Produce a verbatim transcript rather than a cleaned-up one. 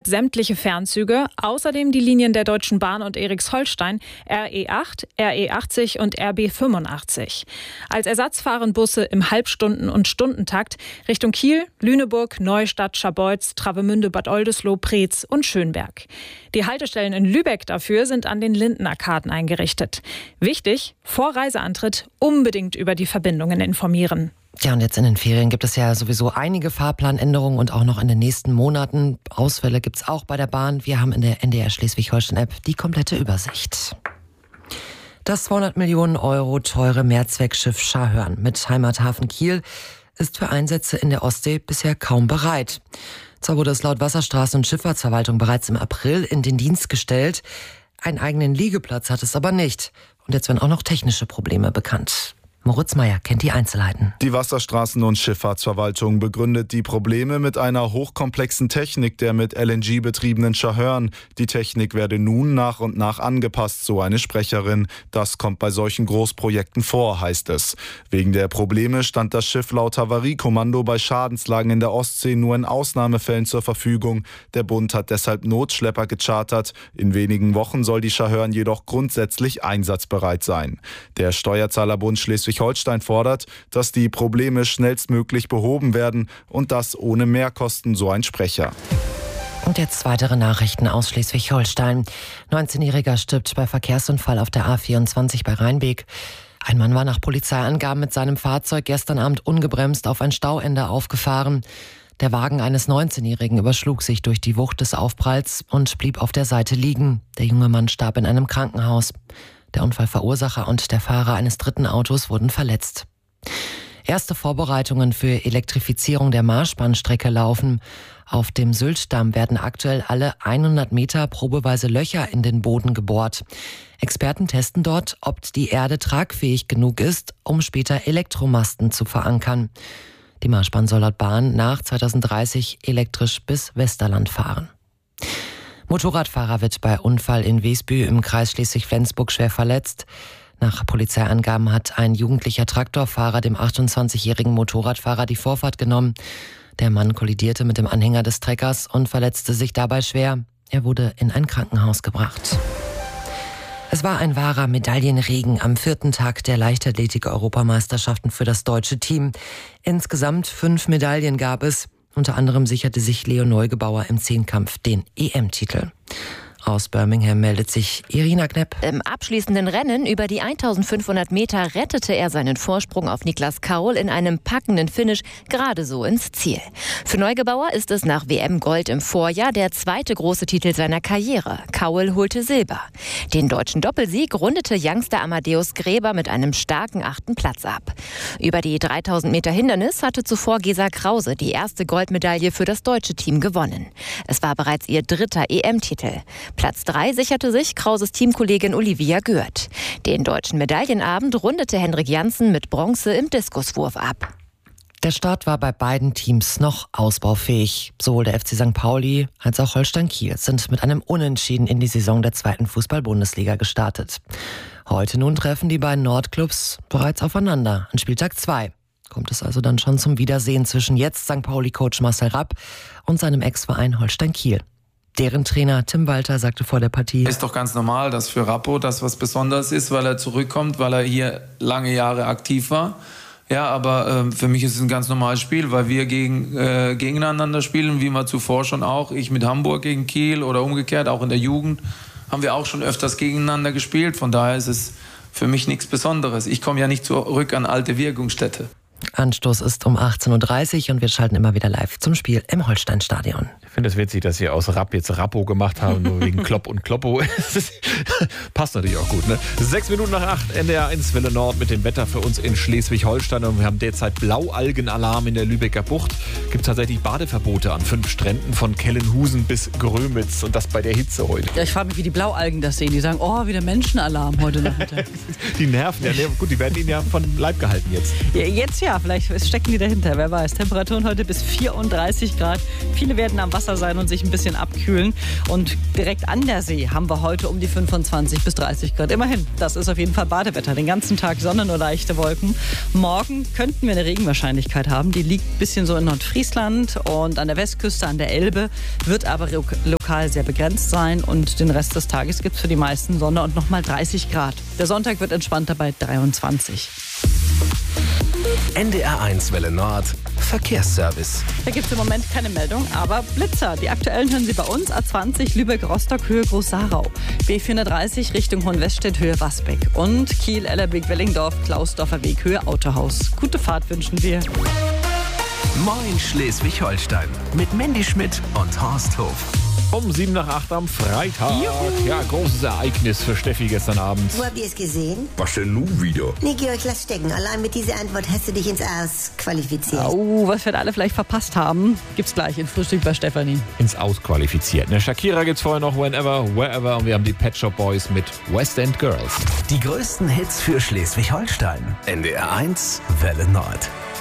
sämtliche Fernzüge, außerdem die Linien der Deutschen Bahn und Erichsholstein, R E acht, R E achtzig und R B fünfundachtzig. Als Ersatz fahren Busse im Halbstunden- und Stundentakt Richtung Kiel, Lüneburg, Neustadt, Scharbeutz, Travemünde, Bad Oldesloe, Preetz und Schönberg. Die Haltestellen in Lübeck dafür sind an den Lindenarkaden eingerichtet. Wichtig, vor Reiseantritt unbedingt über die Verbindungen informieren. Ja, und jetzt in den Ferien gibt es ja sowieso einige Fahrplanänderungen und auch noch in den nächsten Monaten. Ausfälle gibt es auch bei der Bahn. Wir haben in der N D R Schleswig-Holstein-App die komplette Übersicht. Das zweihundert Millionen Euro teure Mehrzweckschiff Scharhörn mit Heimathafen Kiel ist für Einsätze in der Ostsee bisher kaum bereit. Zwar wurde es laut Wasserstraßen- und Schifffahrtsverwaltung bereits im April in den Dienst gestellt, einen eigenen Liegeplatz hat es aber nicht. Und jetzt werden auch noch technische Probleme bekannt. Moritz Meyer kennt die Einzelheiten. Die Wasserstraßen- und Schifffahrtsverwaltung begründet die Probleme mit einer hochkomplexen Technik der mit L N G betriebenen Scharhörn. Die Technik werde nun nach und nach angepasst, so eine Sprecherin. Das kommt bei solchen Großprojekten vor, heißt es. Wegen der Probleme stand das Schiff laut Havariekommando bei Schadenslagen in der Ostsee nur in Ausnahmefällen zur Verfügung. Der Bund hat deshalb Notschlepper gechartert. In wenigen Wochen soll die Scharhörn jedoch grundsätzlich einsatzbereit sein. Der Steuerzahlerbund Schleswig Schleswig-Holstein fordert, dass die Probleme schnellstmöglich behoben werden und das ohne Mehrkosten, so ein Sprecher. Und jetzt weitere Nachrichten aus Schleswig-Holstein. neunzehnjähriger stirbt bei Verkehrsunfall auf der A vierundzwanzig bei Rheinbeek. Ein Mann war nach Polizeiangaben mit seinem Fahrzeug gestern Abend ungebremst auf ein Stauende aufgefahren. Der Wagen eines neunzehnjährigen überschlug sich durch die Wucht des Aufpralls und blieb auf der Seite liegen. Der junge Mann starb in einem Krankenhaus. Der Unfallverursacher und der Fahrer eines dritten Autos wurden verletzt. Erste Vorbereitungen für Elektrifizierung der Marschbahnstrecke laufen. Auf dem Syltdamm werden aktuell alle hundert Meter probeweise Löcher in den Boden gebohrt. Experten testen dort, ob die Erde tragfähig genug ist, um später Elektromasten zu verankern. Die Marschbahn soll laut Bahn nach zweitausenddreißig elektrisch bis Westerland fahren. Motorradfahrer wird bei Unfall in Wesbü im Kreis Schleswig-Flensburg schwer verletzt. Nach Polizeiangaben hat ein jugendlicher Traktorfahrer dem achtundzwanzigjährigen Motorradfahrer die Vorfahrt genommen. Der Mann kollidierte mit dem Anhänger des Treckers und verletzte sich dabei schwer. Er wurde in ein Krankenhaus gebracht. Es war ein wahrer Medaillenregen am vierten Tag der Leichtathletik-Europameisterschaften für das deutsche Team. Insgesamt fünf Medaillen gab es. Unter anderem sicherte sich Leo Neugebauer im Zehnkampf den E M-Titel. Aus Birmingham meldet sich Irina Knepp. Im abschließenden Rennen über die eintausendfünfhundert Meter rettete er seinen Vorsprung auf Niklas Kaul in einem packenden Finish gerade so ins Ziel. Für Neugebauer ist es nach W M-Gold im Vorjahr der zweite große Titel seiner Karriere. Kaul holte Silber. Den deutschen Doppelsieg rundete Youngster Amadeus Gräber mit einem starken achten Platz ab. Über die dreitausend Meter Hindernis hatte zuvor Gesa Krause die erste Goldmedaille für das deutsche Team gewonnen. Es war bereits ihr dritter E M-Titel. Platz drei sicherte sich Krauses Teamkollegin Olivia Gürt. Den deutschen Medaillenabend rundete Hendrik Janssen mit Bronze im Diskuswurf ab. Der Start war bei beiden Teams noch ausbaufähig. Sowohl der F C Sankt Pauli als auch Holstein Kiel sind mit einem Unentschieden in die Saison der zweiten Fußball-Bundesliga gestartet. Heute nun treffen die beiden Nordclubs bereits aufeinander an Spieltag zwei. Kommt es also dann schon zum Wiedersehen zwischen jetzt Sankt Pauli-Coach Marcel Rapp und seinem Ex-Verein Holstein Kiel. Deren Trainer Tim Walter sagte vor der Partie: Ist doch ganz normal, dass für Rappo das was Besonderes ist, weil er zurückkommt, weil er hier lange Jahre aktiv war. Ja, aber äh, für mich ist es ein ganz normales Spiel, weil wir gegen, äh, gegeneinander spielen, wie wir zuvor schon auch. Ich mit Hamburg gegen Kiel oder umgekehrt, auch in der Jugend haben wir auch schon öfters gegeneinander gespielt. Von daher ist es für mich nichts Besonderes. Ich komme ja nicht zurück an alte Wirkungsstätte. Anstoß ist um achtzehn Uhr dreißig und wir schalten immer wieder live zum Spiel im Holstein-Stadion. Ich finde es witzig, dass Sie aus Rapp jetzt Rappo gemacht haben, nur wegen Klopp und Kloppo. Passt natürlich auch gut, ne? Sechs Minuten nach acht, N D R eins Welle Nord mit dem Wetter für uns in Schleswig-Holstein. Und wir haben derzeit Blaualgenalarm in der Lübecker Bucht. Es gibt tatsächlich Badeverbote an fünf Stränden von Kellenhusen bis Grömitz. Und das bei der Hitze heute. Ja, ich frage mich, wie die Blaualgen das sehen. Die sagen, oh, wieder Menschenalarm heute Nachmittag. Die nerven, ja, gut, die werden Ihnen ja von Leib gehalten jetzt. Ja, jetzt ja. ja, vielleicht stecken die dahinter, wer weiß. Temperaturen heute bis vierunddreißig Grad. Viele werden am Wasser sein und sich ein bisschen abkühlen. Und direkt an der See haben wir heute um die fünfundzwanzig bis dreißig Grad. Immerhin, das ist auf jeden Fall Badewetter. Den ganzen Tag Sonne, nur leichte Wolken. Morgen könnten wir eine Regenwahrscheinlichkeit haben. Die liegt ein bisschen so in Nordfriesland und an der Westküste, an der Elbe. Wird aber lokal sehr begrenzt sein. Und den Rest des Tages gibt es für die meisten Sonne und nochmal dreißig Grad. Der Sonntag wird entspannter bei dreiundzwanzig. N D R eins Welle Nord, Verkehrsservice. Da gibt es im Moment keine Meldung, aber Blitzer. Die aktuellen hören Sie bei uns. A zwanzig Lübeck-Rostock, Höhe Groß-Sarau. B vierhundertdreißig Richtung Hohenwestedt, Höhe Wasbeck. Und Kiel-Ellerbeek-Wellingdorf, Klausdorfer Weg, Höhe Autohaus. Gute Fahrt wünschen wir. Moin Schleswig-Holstein mit Mandy Schmidt und Horst Hof. Um sieben nach acht am Freitag. Juhu. Ja, großes Ereignis für Steffi gestern Abend. Wo habt ihr es gesehen? Was denn nun wieder? Nee, Georg, lass stecken. Allein mit dieser Antwort hast du dich ins Aus qualifiziert. Oh, was wir da alle vielleicht verpasst haben, gibt's gleich in Frühstück bei Stefanie. Ins Ausqualifiziert. Ne, Shakira gibt's vorher noch Whenever, Wherever und wir haben die Pet Shop Boys mit West End Girls. Die größten Hits für Schleswig-Holstein. N D R eins Welle Nord.